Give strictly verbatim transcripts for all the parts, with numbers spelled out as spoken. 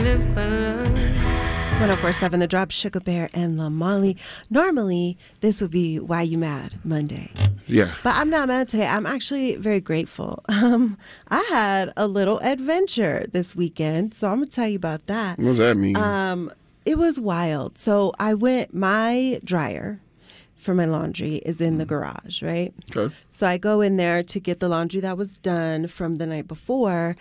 of color. one oh four point seven The Drop, Sugar Bear and La Molly. Normally, this would be Why You Mad Monday. Yeah. But I'm not mad today. I'm actually very grateful. Um, I had a little adventure this weekend, so I'm going to tell you about that. What does that mean? Um, it was wild. So I went, my dryer for my laundry is in the garage, right? Okay. So I go in there to get the laundry that was done from the night before,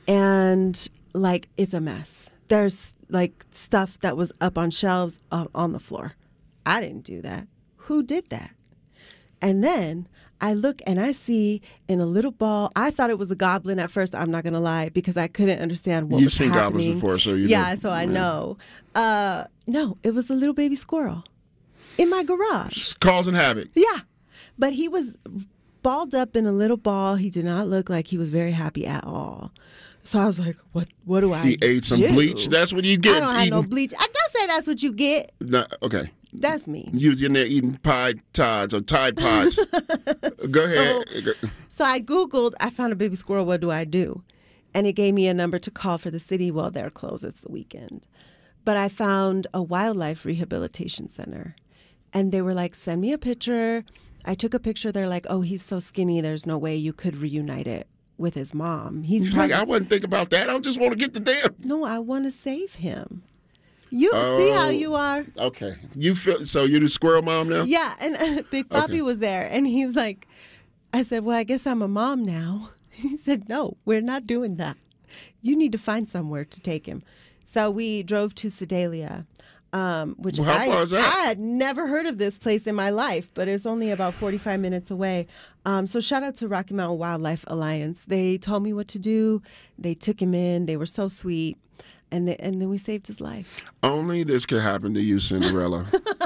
and like it's a mess. There's like stuff that was up on shelves uh, on the floor. I didn't do that. Who did that? And then I look and I see in a little ball, I thought it was a goblin at first, I'm not going to lie, because I couldn't understand what You've was seen happening. goblins before, so you Yeah, know. so I Yeah. know. Uh, no, it was a little baby squirrel in my garage. Causing havoc. Yeah. But he was balled up in a little ball. He did not look like he was very happy at all. So I was like, what What do I He ate some do? bleach. That's what you get. I don't have eating. no bleach. I guess say that's what you get. No, okay. That's me. You was in there eating Tide Pods or Tide Pods. Go ahead. So I Googled, I found a baby squirrel, what do I do? And it gave me a number to call for the city. Well, they're closed, it's the weekend. But I found a wildlife rehabilitation center. And they were like, send me a picture. I took a picture. They're like, oh, he's so skinny, there's no way you could reunite it with his mom. He's He's probably, like, I wouldn't think about that. I just want to get the damn. no, I want to save him. You Oh. see how you are? Okay. You feel so you're the squirrel mom now? Yeah, and uh, Big Papi Okay. was there, and he's like, I said, well, I guess I'm a mom now. He said, no, we're not doing that. You need to find somewhere to take him. So we drove to Sedalia, um, which Well, how I, far is that? I had never heard of this place in my life, but it's only about forty-five minutes away. Um, so shout out to Rocky Mountain Wildlife Alliance. They told me what to do. They took him in. They were so sweet. And, they, and then we saved his life. Only this could happen to you, Cinderella.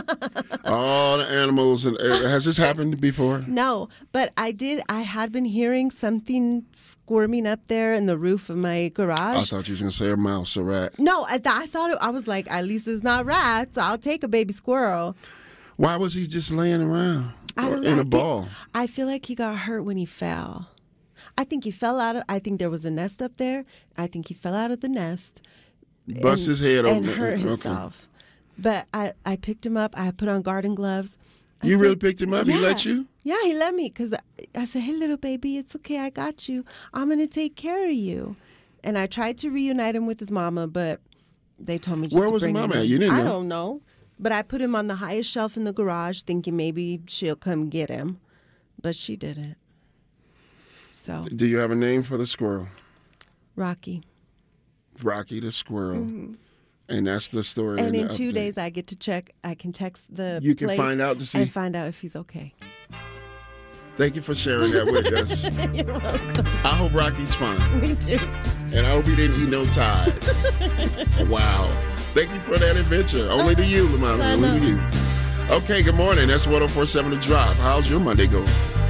All the animals. And, uh, has this happened before? No, but I did. I had been hearing something squirming up there in the roof of my I garage. thought you were going to say a mouse, a rat. No, I, th- I thought it, I was like, at least it's not rats. I'll take a baby squirrel. Why was he just laying around I or don't know. in I a think- ball? I feel like he got hurt when he fell. I think he fell out of. I think there was a nest up there. I think he fell out of the nest. Bust and, his head and open. hurt Okay. himself. But I, I picked him up. I put on garden gloves. I You said, really picked him up? Yeah. He let you? Yeah, he let me because I, I said, hey, little baby, it's okay. I got you. I'm going to take care of you. And I tried to reunite him with his mama, but they told me just Where to was the bring him mama at? in. You didn't I know? don't know. But I put him on the highest shelf in the garage thinking maybe she'll come get him. But she didn't. So, Do you have a name for the squirrel? Rocky. Rocky the squirrel. And that's the story. And the in two update. days, I get to check. I can text the You can place find out to see. and find out if he's okay. Thank you for sharing that with us. You're welcome. I hope Rocky's fine. Me too. And I hope he didn't eat no Tide. Wow. Thank you for that adventure. Only to you, Lamont. I Only know. to you. Okay, good morning. That's one oh four point seven The Drop. How's your Monday going?